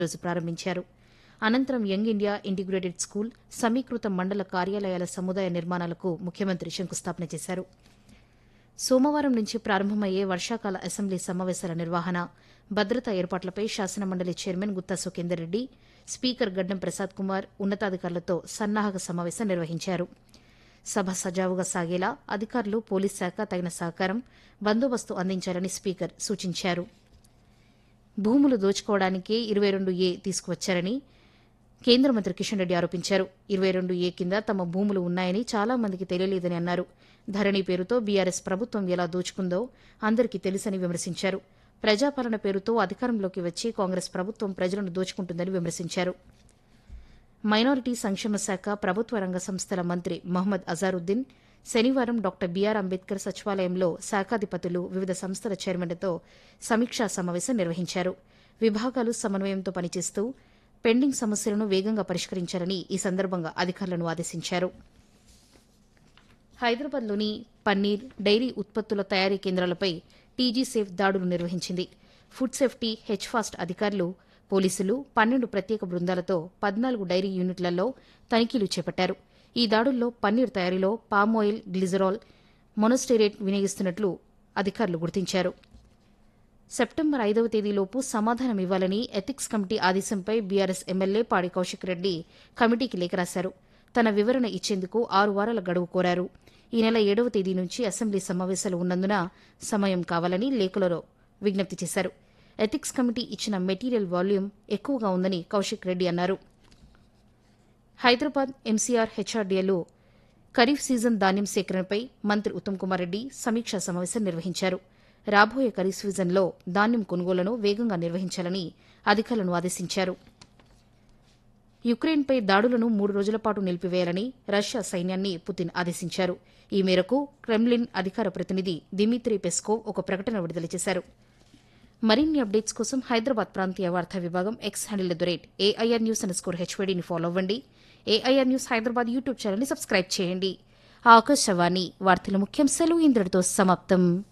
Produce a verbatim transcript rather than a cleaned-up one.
రోజు ప్రారంభించారు. అనంతరం యంగ్ ఇండియా ఇంటిగ్రేటెడ్ స్కూల్, సమీకృత మండల కార్యాలయాల సముదాయ నిర్మాణాలకు ముఖ్యమంత్రి శంకుస్థాపన చేశారు. సోమవారం నుంచి ప్రారంభమయ్యే వర్షాకాల అసెంబ్లీ సమావేశాల నిర్వహణ, భద్రతా ఏర్పాట్లపై శాసనమండలి చైర్మన్ గుత్తా సుఖేందర్ రెడ్డి, స్పీకర్ గడ్డం ప్రసాద్ కుమార్ ఉన్నతాధికారులతో సన్నాహక సమావేశం నిర్వహించారు. సభ సజావుగా సాగేలా అధికారులు, పోలీస్ శాఖ తగిన సహకారం, బందోబస్తు అందించాలని స్పీకర్ సూచించారు. భూములు దోచుకోవడానికే ఇరవై రెండు ఏ తీసుకువచ్చారని కేంద్ర మంత్రి కిషన్ రెడ్డి ఆరోపించారు. ఇరవై రెండు ఏ కింద తమ భూములు ఉన్నాయని చాలా మందికి తెలియలేదని అన్నారు. ధరణి పేరుతో బీఆర్ఎస్ ప్రభుత్వం ఎలా దోచుకుందో అందరికీ తెలుసని విమర్శించారు. ప్రజాపాలన పేరుతో అధికారంలోకి వచ్చి కాంగ్రెస్ ప్రభుత్వం ప్రజలను దోచుకుంటుందని విమర్శించారు. మైనారిటీ సంక్షేమ శాఖ, ప్రభుత్వ రంగ సంస్థల మంత్రి మహ్మద్ అజారుద్దీన్ శనివారం డాక్టర్ బీఆర్ అంబేద్కర్ సచివాలయంలో శాఖాధిపతులు, వివిధ సంస్థల చైర్మన్లతో సమీక్షా సమావేశం నిర్వహించారు. విభాగాలు సమన్వయంతో పనిచేస్తూ పెండింగ్ సమస్యలను వేగంగా పరిష్కరించాలని ఈ సందర్భంగా అధికారులను ఆదేశించారు. హైదరాబాద్లోని పన్నీర్, డైరీ ఉత్పత్తుల తయారీ కేంద్రాలపై టీజీ సేఫ్ దాడులు నిర్వహించింది. ఫుడ్ సేఫ్టీ, హెచ్ఫాస్ట్ అధికారులు, పోలీసులు పన్నెండు ప్రత్యేక బృందాలతో పద్నాలుగు డైరీ యూనిట్లలో తనిఖీలు చేపట్టారు. ఈ దాడుల్లో పన్నీర్ తయారీలో పామాయిల్, గ్లిజరాల్, మొనోస్టేరేట్ వినియోగిస్తున్నట్లు అధికారులు గుర్తించారు. సెప్టెంబర్ ఐదవ తేదీలోపు సమాధానం ఇవ్వాలని ఎథిక్స్ కమిటీ ఆదేశంపై బీఆర్ఎస్ ఎమ్మెల్యే పాడి కౌశిక్ రెడ్డి కమిటీకి లేఖ రాశారు. తన వివరణ ఇచ్చేందుకు ఆరు వారాల గడువు కోరారు. ఈ నెల ఏడవ తేదీ నుంచి అసెంబ్లీ సమావేశాలు ఉన్నందున సమయం కావాలని లేఖలో విజ్ఞప్తి చేశారు. ఎథిక్స్ కమిటీ ఇచ్చిన మెటీరియల్ వాల్యూమ్ ఎక్కువగా ఉందని కౌశిక్ రెడ్డి అన్నారు. హైదరాబాద్ ఎంసీఆర్ హెచ్ఆర్డీఏలో ఖరీఫ్ సీజన్ ధాన్యం సేకరణపై మంత్రి ఉత్తమ్ కుమార్ రెడ్డి సమీక్షా సమావేశం నిర్వహించారు. రాబోయే ఖరీఫ్ సీజన్లో ధాన్యం కొనుగోలును వేగంగా నిర్వహించాలని అధికారులను ఆదేశించారు. యుక్రెయిన్పై దాడులను మూడు రోజుల పాటు నిలిపివేయాలని రష్యా సైన్యాన్ని పుతిన్ ఆదేశించారు. ఈ మేరకు క్రెమ్లిన్ అధికార ప్రతినిధి దిమిత్రీ పెస్కోవ్ ఒక ప్రకటన విడుదల చేశారు. మరిన్ని అప్డేట్స్ కోసం హైదరాబాద్ ప్రాంతీయ వార్తా విభాగం X handle at the rate AIR news under score హెచ్వైడీని follow అవ్వండి. ఏఐఆర్ న్యూస్ హైదరాబాద్ యూట్యూబ్ ఛానల్ని సబ్స్క్రైబ్ చేయండి. ఆకాశవాణి వార్తల ముఖ్యాంశాలు ఇంతటితో సమాప్తం.